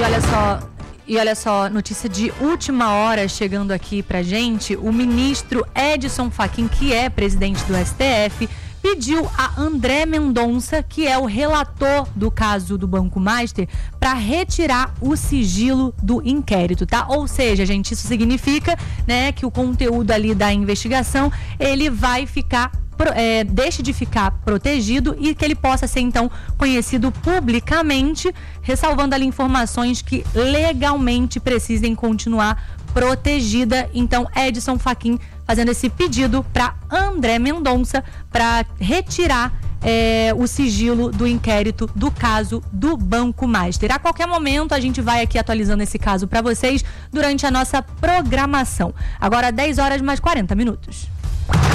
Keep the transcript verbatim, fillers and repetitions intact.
olha só, e olha só, notícia de última hora chegando aqui pra gente, o ministro Edson Fachin, que é presidente do S T F, pediu a André Mendonça, que é o relator do caso do Banco Master, para retirar o sigilo do inquérito, tá? Ou seja, gente, isso significa, né, que o conteúdo ali da investigação, ele vai ficar É, deixe de ficar protegido e que ele possa ser então conhecido publicamente, ressalvando ali informações que legalmente precisem continuar protegida. Então, Edson Fachin fazendo esse pedido para André Mendonça para retirar é, o sigilo do inquérito do caso do Banco Master. A qualquer momento a gente vai aqui atualizando esse caso para vocês durante a nossa programação. Agora dez horas mais quarenta minutos.